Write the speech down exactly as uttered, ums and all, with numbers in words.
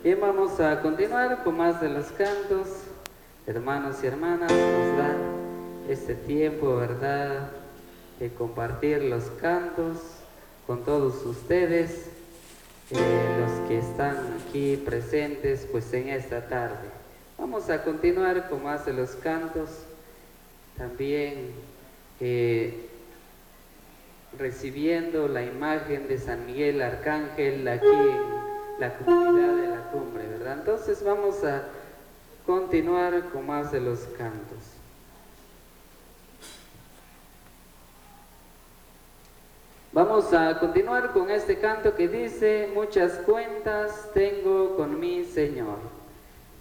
Bien, vamos a continuar con más de los cantos. Hermanos y hermanas, nos da este tiempo, ¿verdad?, de compartir los cantos con todos ustedes, eh, los que están aquí presentes pues en esta tarde. Vamos a continuar con más de los cantos, también eh, recibiendo la imagen de San Miguel Arcángel aquí en la comunidad de la Cumbre, ¿verdad? Entonces vamos a continuar con más de los cantos. Vamos a continuar con este canto que dice: muchas cuentas tengo con mi Señor.